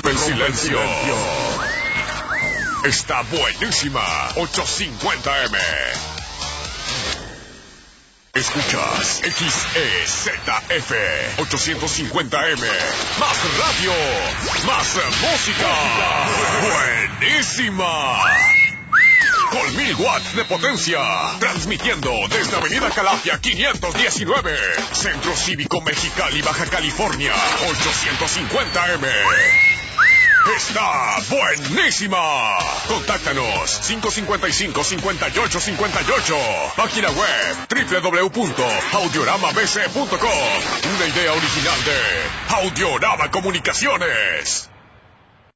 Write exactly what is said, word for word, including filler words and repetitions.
rompe el silencio. Está buenísima. ochocientos cincuenta eme. Escuchas X E Z F ochocientos cincuenta eme. Más radio, más música. Buenísima. Con mil watts de potencia. Transmitiendo desde Avenida Calafia quinientos diecinueve. Centro Cívico Mexicali, Baja California. ochocientos cincuenta eme. Está buenísima. Contáctanos cinco cincuenta y cinco, cincuenta y ocho cincuenta y ocho. Página web doble u doble u doble u punto audiorama b c punto com. Una idea original de Audiorama Comunicaciones.